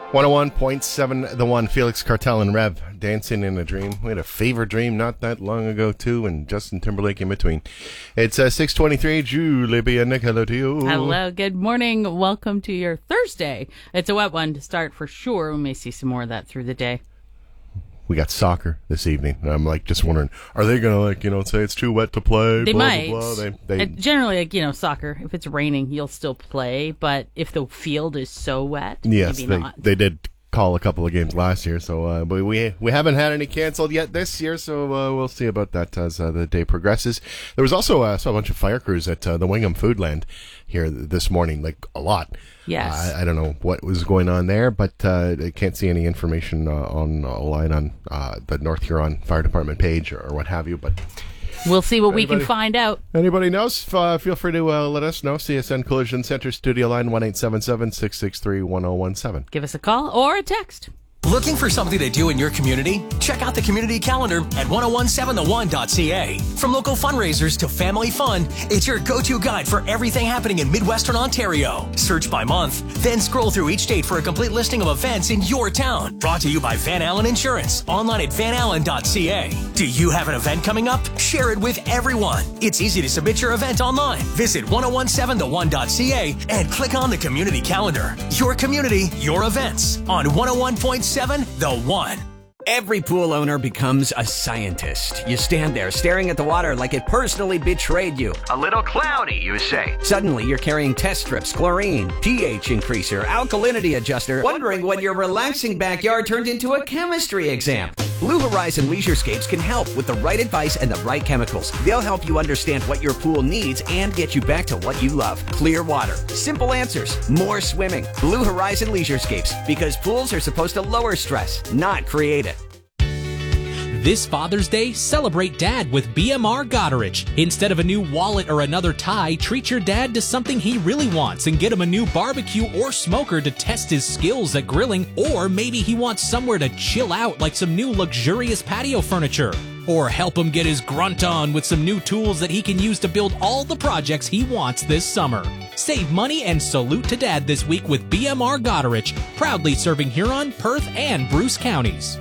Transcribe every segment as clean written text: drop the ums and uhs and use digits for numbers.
101.7 The One, Felix Cartel and Rev, Dancing in a Dream. We had a fever dream not that long ago, too, and Justin Timberlake in between. It's 6:23. Julie and Nick, hello to you. Hello, good morning. Welcome to your Thursday. It's a wet one to start for sure. We may see some more of that through the day. We got soccer this evening, and I'm just wondering, are they going to say it's too wet to play? They blah, might. Blah, blah. They generally, soccer, if it's raining, you'll still play, but if the field is so wet, yes, maybe not. They did call a couple of games last year, so but we haven't had any canceled yet this year, so we'll see about that as the day progresses. There was also a bunch of fire crews at the Wingham Foodland here this morning, a lot. Yes. I don't know what was going on there, but I can't see any information online on the North Huron Fire Department page or what have you, but we'll see what we can find out. Anybody knows? Feel free to let us know. CSN Collision Center Studio Line 1-877-663-1017. Give us a call or a text. Looking for something to do in your community? Check out the community calendar at 1017thone.ca. From local fundraisers to family fun, it's your go-to guide for everything happening in Midwestern Ontario. Search by month, then scroll through each date for a complete listing of events in your town. Brought to you by Van Allen Insurance, online at vanallen.ca. Do you have an event coming up? Share it with everyone. It's easy to submit your event online. Visit 1017thone.ca and click on the community calendar. Your community, your events on 101.7 The One. Every pool owner becomes a scientist. You stand there staring at the water like it personally betrayed you. A little cloudy, you say. Suddenly, you're carrying test strips, chlorine, pH increaser, alkalinity adjuster, wondering when your relaxing backyard turned into a chemistry exam. Blue Horizon Leisurescapes can help with the right advice and the right chemicals. They'll help you understand what your pool needs and get you back to what you love. Clear water, simple answers, more swimming. Blue Horizon Leisurescapes, because pools are supposed to lower stress, not create it. This Father's Day, celebrate Dad with BMR Goderich. Instead of a new wallet or another tie, treat your dad to something he really wants and get him a new barbecue or smoker to test his skills at grilling, or maybe he wants somewhere to chill out like some new luxurious patio furniture. Or help him get his grunt on with some new tools that he can use to build all the projects he wants this summer. Save money and salute to Dad this week with BMR Goderich, proudly serving Huron, Perth, and Bruce counties.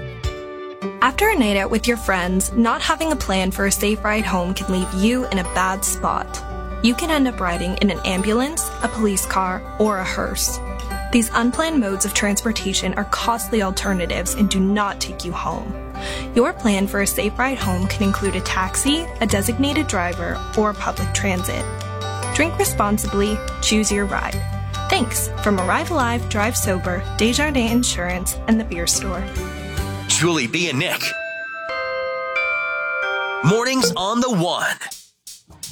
After a night out with your friends, not having a plan for a safe ride home can leave you in a bad spot. You can end up riding in an ambulance, a police car, or a hearse. These unplanned modes of transportation are costly alternatives and do not take you home. Your plan for a safe ride home can include a taxi, a designated driver, or public transit. Drink responsibly, choose your ride. Thanks from Arrive Alive, Drive Sober, Desjardins Insurance, and the Beer Store. Julie B. and Nick. Mornings on The One.